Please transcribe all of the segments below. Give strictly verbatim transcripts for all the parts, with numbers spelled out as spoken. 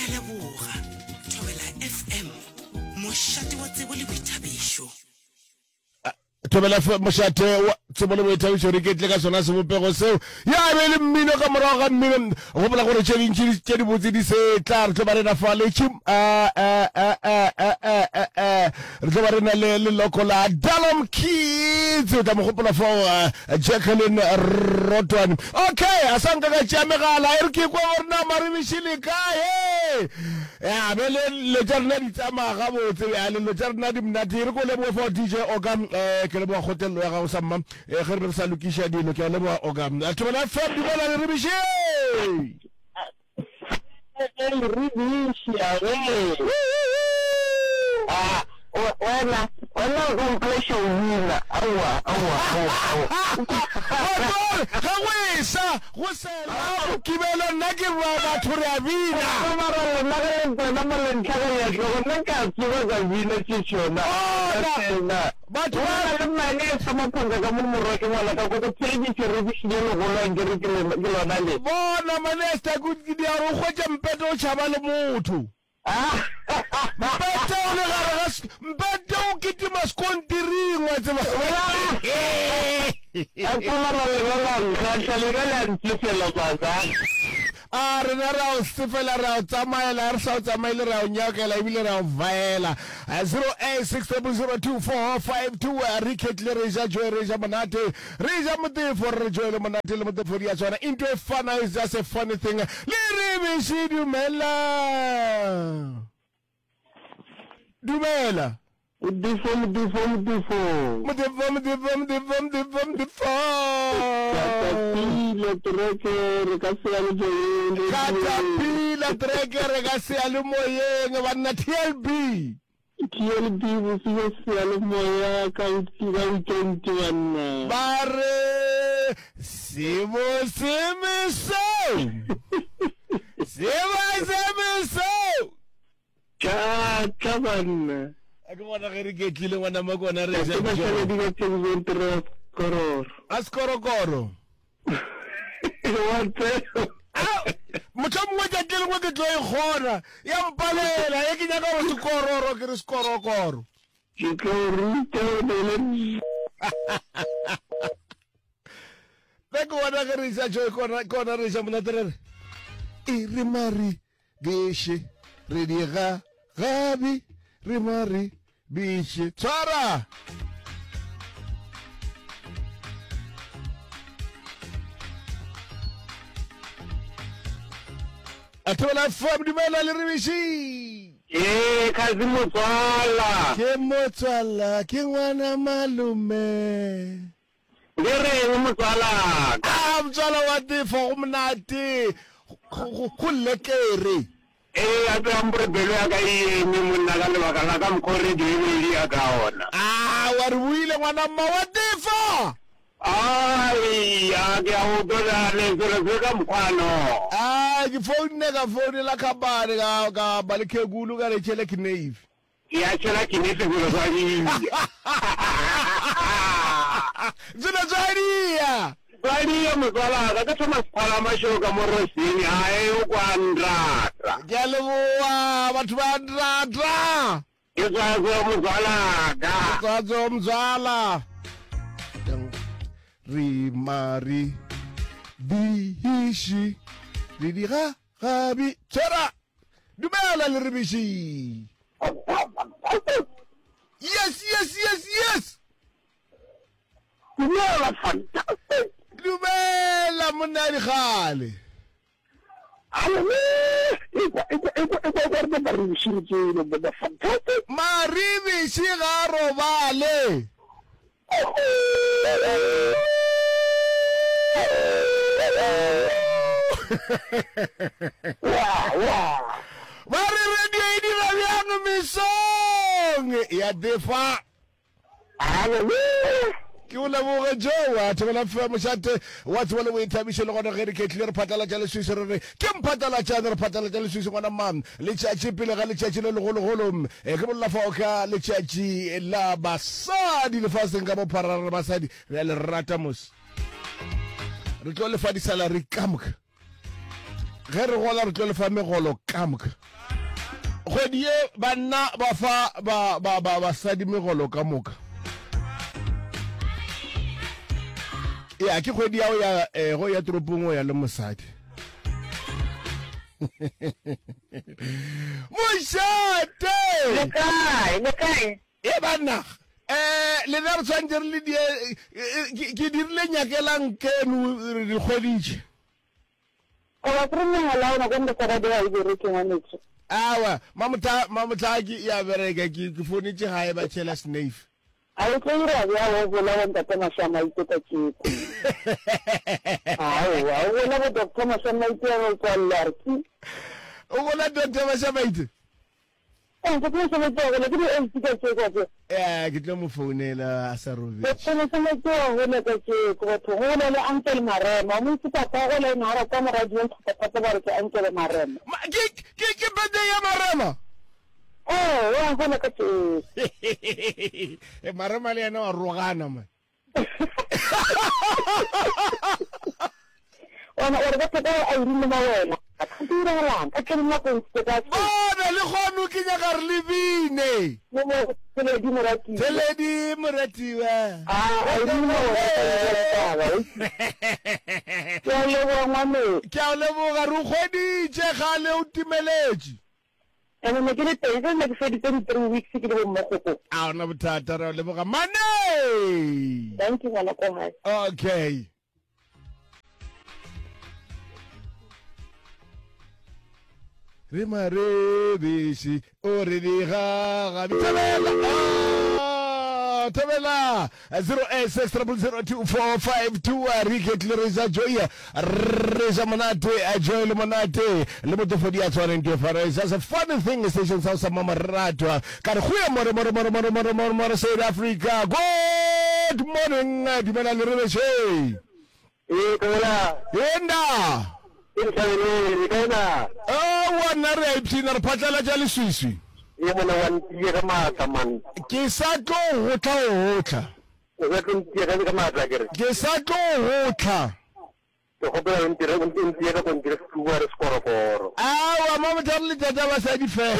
leboga Thobela F M mošate wa tsebo le boithabišo. Thobela F M mošate wa tsebo le boithabišo re ketle ka sona sebopego seo ya be le mmino ka morago ga mmino go bola gore tše dintši tše di botse di setla re tlo ba rena fa le chim a a a a a a re tlo ba rena le le loko la Dalom Kids o tla mo gopola fa Jacqueline Rotwan. Okay asanka ka tša megala e re ke kwa gore na maribishile kae ya be le le tšarna di tsamaya ga botse ya le le tšarna di mnati re ko leboa fa D J Ogam ke leboa hotel ya ga o samma e ge re sa lokisha dilo ke leboa Ogam a tšhola fa di bona le ribishi el ribishi a ver ah wala wala completion wina awa awa awa Gawisa go sela ke bela nna ke ba batho re a bina mara nna ke nna mo le ntlha ya go nna ka tseba ga bina tshona na batho ba re mane sa maphanga ka mo moreke wala ka go tsedi ke ribishi le go la ngere ke lona le bona manesta go di a go gotsa mpeto o tšhaba le motho ah mpeto o le gare ga mpeto o kitima skontiring wa tseba a tsoma re le la ntlha le la ntsefela tsa a re na ra o sefela ra o tsamaela re sa o tsamaile ra o nyakela ebile ra o vaela zero eight six zero zero two four five two re ketle re ja joe re ja monate re ja motefo re joe le monate le motefo ya tsona into a fun is just a funny thing le re be se dumela dumela Mudifo, mudifo, mudifo. Mudifo, mudifo, mudifo, mudifo, mudifo. Caterpillar, trekker, kasi alu moyeng. Caterpillar, trekker, kasi alu moyeng. Wana T L B. T L B, busi kasi alu moyeng. Kautiga ukenti wana. Bare, sibo simiso. Sibo simiso. Ka, kaban. Ako wana kiri ketlile wana makona reza. Ako masala di ka tengwentro koror. Askorokoro. Wante. Motho mongwe ka tlile ngwe ke tlo e gona. Ya mpalela e ke nyaka go se kororo ke re skorokoro. Ke tlo ruta le. Beko wana ke re sa joy kona kona re sa monatere. E re mari geshe re di ga gabi re mari bishe tsara atola fam di mela le ribishi eh kazi motswala ke motswala ke ngwana malume ngere motswala ah motswala wa tefo go mnate go lekere eh a tla mbrebelo ya ka e me monna ka lebaka la ka mkhore di le ya ka ona ah wa re buile ngwana mma wa tefo ai ya ke a utola le le ka mkhano ah ke phone ka phone la khabane ka ka balike gulu ka le chele knave ya chela kinese go ba ni zina zariya bani ya motswala ka ka thoma sala masho ka morosini hae o kwa ndrata ke leboa batho ba ndrata ke tsa go motswala ka tsa mzala ri mari bihishi ri dira gabi tsara dumela le ribishi yes yes yes yes dumela fantastic dumela monna di gale maribishi ga robale Mari radio ini ba bjang misong ya defa ke o leboga jo wa thobela fa mošate wa tswele o ithabiše le gona ge re ketlile re phatala tša leswiswi re re ke mphatala tšane re phatala tša leswiswi ngwana mam letšatši pele ga letšatši le legologolo ke bolela fao ka letšatši la basadi lefaseng ka bopharara re basadi re le rata mos re tlo lefa disalari ka moka ge re gola re tlo lefa megolo ka moka kgwedi ye banna ba fa ba ba ba basadi megolo ka moka ya ke kgwedi ya ya eh go ya toropong ya le mosadi Moshate le kae le kae e banna eh le na re tshwantse re le die ke dirile nyakelang kenu re kgweditse o ba tsena la ona go nda tsara dia e re ke ngwanetse awa mamutha mamuthaki ya bereka ke ke fonitse hae ba tshela snave a o tsira ya o bola wa nta tsama shama iteka tshiko awu awu wena bo doctor masama iteka o tsallarki o bona doctor masama ite eh ke tlo se tlo le ke e iteka tshiko eh ke tlo mo founela a sa robe doctor masama iteka o le ka tshiko batho go le le uncle Marema mo tsa ka go le nara ka mo radio tsa ka ba re ke uncle Marema ke ke ke bede ya Marema eh wa go le ka tshiko e Marema le yana wa rogana man ona o re ka tla a iri le mawela ka tira la ka ke nna go tseka bona le gonu ke nya ga re lebine mo mo le di mo rati Teledi moratiwa ah a iri le mawela ya le wa ngwane ke a leboga re kgweditse gale o timeletše ene me ke le teng le ke feditse di three weeks ke le mo go a ona bothata re leboga mane thank you ngwana ko hai okay re marebiši o re di gaga dithabela thabela zero eight six zero zero two four five two re ketle re ja joya re ja monate a joy le monate le motofodi a tshwaneng ke fara is a funny thing station sa sa mama ratwa ka re go ya more more more more more more more South Africa good morning dimela le re she e kola yenda Insalini, kena. Oh, wana re ipsina re phatlela tša leswiswi. E mona wa ntie ka maatla man. Ke sa tlo go tla go tla. O ga tlo ntie ka maatla kere. Ke sa tlo go tla. Ke go bela ntie go ntie ka ntie ka fuwa re skoro koro. Awa mama tla le tata ba sa di fe.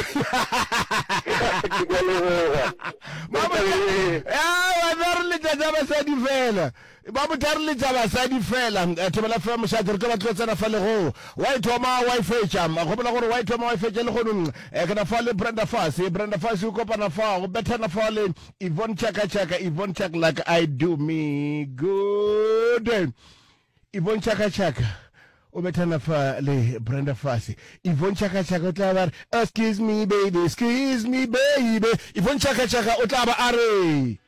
Mama awa ba le tata ba sa di fela. Ba mo tla le taba sa di fela thobela fa mo shatse re ka ba tlotsena fa le go wa ithoma wa ifetša go bela gore wa ithoma wa ifetša le go e kana fa le Brenda Fassie Brenda Fassie o kopana fa go bethana fa le Yvonne Chaka Chaka Yvonne Chaka like I do me good Yvonne Chaka Chaka o bethana fa le Brenda Fassie Yvonne Chaka Chaka o tla ba excuse me baby excuse me baby Yvonne Chaka Chaka o tla ba are